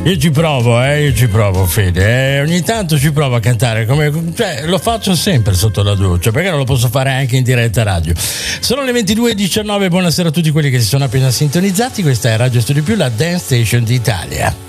Io ci provo, Fede. Ogni tanto ci provo a cantare, lo faccio sempre sotto la doccia, perché non lo posso fare anche in diretta radio. Sono le 22:19, buonasera a tutti quelli che si sono appena sintonizzati. Questa è Radio Studio Più, la Dance Station d'Italia.